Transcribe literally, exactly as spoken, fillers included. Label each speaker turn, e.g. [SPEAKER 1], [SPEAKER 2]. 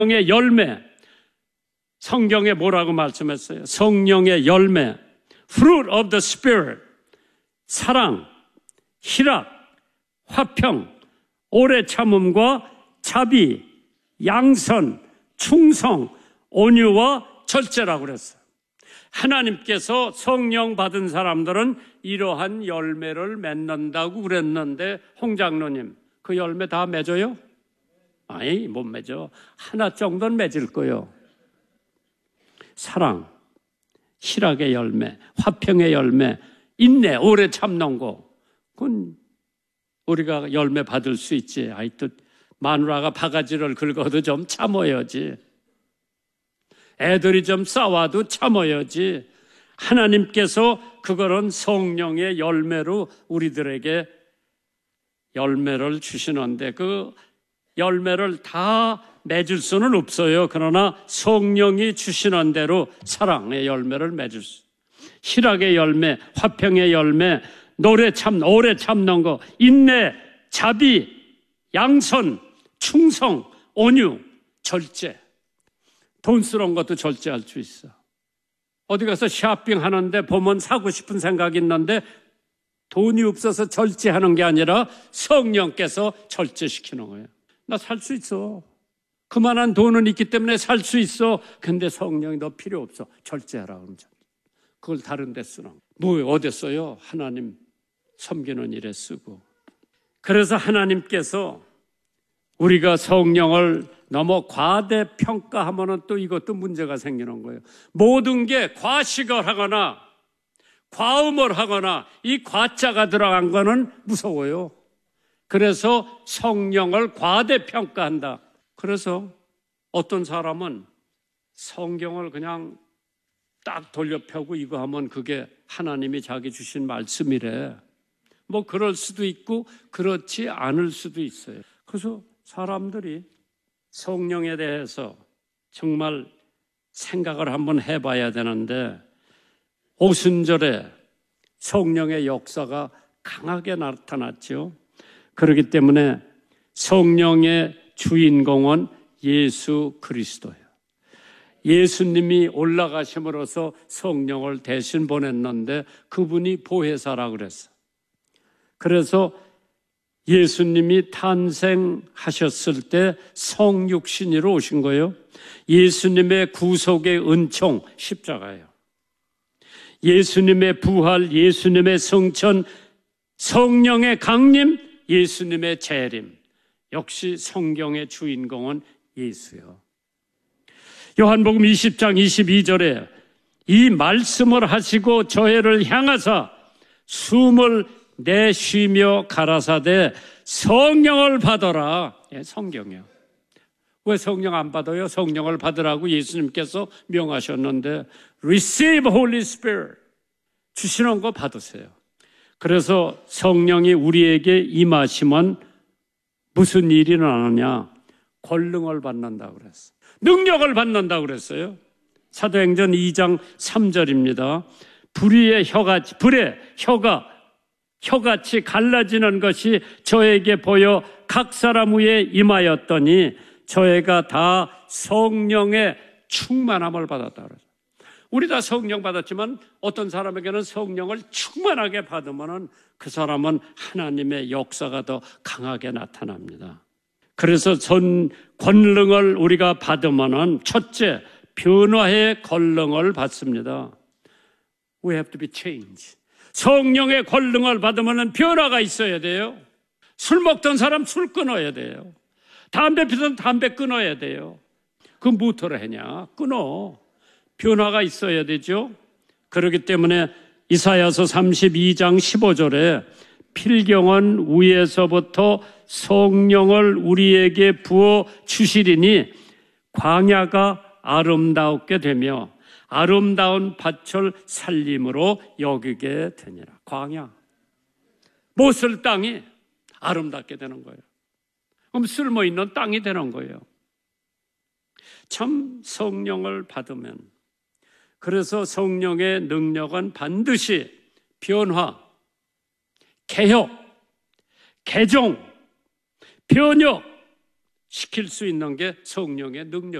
[SPEAKER 1] 성령의 열매. 성경에 뭐라고 말씀했어요? 성령의 열매. Fruit of the Spirit. 사랑, 희락, 화평, 오래 참음과 자비, 양선, 충성, 온유와 절제라고 그랬어요. 하나님께서 성령 받은 사람들은 이러한 열매를 맺는다고 그랬는데 홍 장로님, 그 열매 다 맺어요? 아니, 못 맺어. 하나 정도는 맺을 거예요. 사랑, 희락의 열매, 화평의 열매, 인내, 오래 참는 거, 그건 우리가 열매 받을 수 있지. 아이, 또 마누라가 바가지를 긁어도 좀 참아야지. 애들이 좀 싸워도 참아야지. 하나님께서 그거는 성령의 열매로 우리들에게 열매를 주시는데 그 열매를 다 맺을 수는 없어요. 그러나 성령이 주시는 대로 사랑의 열매를 맺을 수. 희락의 열매, 화평의 열매, 노래 참, 오래 참는 거, 인내, 자비, 양선, 충성, 온유, 절제. 돈스러운 것도 절제할 수 있어. 어디 가서 쇼핑하는데 보면 사고 싶은 생각이 있는데 돈이 없어서 절제하는 게 아니라 성령께서 절제시키는 거예요. 나 살 수 있어. 그만한 돈은 있기 때문에 살 수 있어. 근데 성령이 너 필요 없어. 절제하라. 그러면 그걸 다른 데 쓰는. 뭐 어디 써요? 하나님 섬기는 일에 쓰고. 그래서 하나님께서 우리가 성령을 너무 과대평가하면 또 이것도 문제가 생기는 거예요. 모든 게 과식을 하거나 과음을 하거나 이 과자가 들어간 거는 무서워요. 그래서 성령을 과대평가한다. 그래서 어떤 사람은 성경을 그냥 딱 돌려펴고 이거 하면 그게 하나님이 자기 주신 말씀이래. 뭐 그럴 수도 있고 그렇지 않을 수도 있어요. 그래서 사람들이 성령에 대해서 정말 생각을 한번 해봐야 되는데 오순절에 성령의 역사가 강하게 나타났죠. 그렇기 때문에 성령의 주인공은 예수 그리스도예요. 예수님이 올라가심으로써 성령을 대신 보냈는데 그분이 보혜사라고 그랬어요. 그래서 예수님이 탄생하셨을 때 성육신으로 오신 거예요. 예수님의 구속의 은총, 십자가예요. 예수님의 부활, 예수님의 성천, 성령의 강림, 예수님의 재림. 역시 성경의 주인공은 예수요. 요한복음 이십 장 이십이 절에 이 말씀을 하시고 저희를 향하사 숨을 내쉬며 가라사대 성령을 받아라. 예, 성경이요. 왜 성령 안 받아요? 성령을 받으라고 예수님께서 명하셨는데 Receive Holy Spirit. 주시는 거 받으세요. 그래서 성령이 우리에게 임하시면 무슨 일이 일어나느냐? 권능을 받는다고 그랬어요. 능력을 받는다고 그랬어요. 사도행전 이 장 삼 절입니다. 불의의 혀가, 불의 혀가 혀같이 갈라지는 것이 저에게 보여 각 사람 위에 임하였더니 저희가 다 성령의 충만함을 받았다 그러죠. 우리 다 성령 받았지만 어떤 사람에게는 성령을 충만하게 받으면 그 사람은 하나님의 역사가 더 강하게 나타납니다. 그래서 전 권능을 우리가 받으면 첫째, 변화의 권능을 받습니다. We have to be changed. 성령의 권능을 받으면 변화가 있어야 돼요. 술 먹던 사람 술 끊어야 돼요. 담배 피던 담배 끊어야 돼요. 그럼 무엇으로 하냐? 끊어. 변화가 있어야 되죠. 그렇기 때문에 이사야서 삼십이 장 십오 절에 필경은 위에서부터 성령을 우리에게 부어 주시리니 광야가 아름답게 되며 아름다운 밭을 살림으로 여기게 되니라. 광야. 못쓸 땅이 아름답게 되는 거예요. 그럼 쓸모있는 땅이 되는 거예요. 참 성령을 받으면, 그래서 성령의 능력은 반드시 변화, 개혁, 개종, 변혁, 시킬 수 있는 게 성령의 능력.